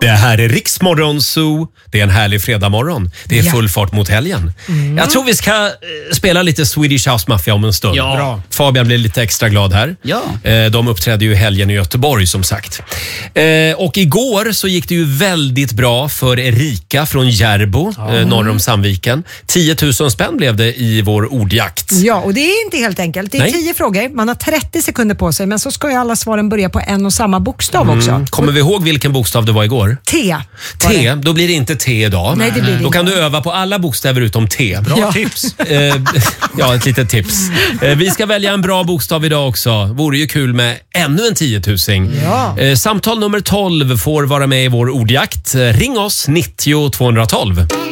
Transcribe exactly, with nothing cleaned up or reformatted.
Det här är Riksmorgon Zoo. Det är en härlig fredagmorgon. Det är full fart mot helgen. Mm. Jag tror vi ska eh, spela lite Swedish House Mafia om en stund. Ja. Bra. Fabian blir lite extra glad här. Ja. Eh, de uppträdde ju i helgen i Göteborg som sagt. Eh, och igår så gick det ju väldigt bra för Erika från Järbo, ja. eh, norr om Sandviken. tio tusen spänn blev det i vår ordjakt. Ja, och det är inte helt enkelt. Det är Nej. tio frågor. Man har trettio sekunder på sig, men så ska ju alla svaren börja på en och samma bokstav mm. också. Kommer vi ihåg vilken bokstav det var igår? T. T, då blir det inte T idag. Nej, det blir det då kan inte. du öva på alla bokstäver utom T. Bra Ja. tips. Eh, ja, ett litet tips. Eh, vi ska välja en bra bokstav idag också. Vore ju kul med ännu en tiotusing. Ja. Eh, samtal nummer tolv får vara med i vår ordjakt. Ring oss nittio tvåhundratolv.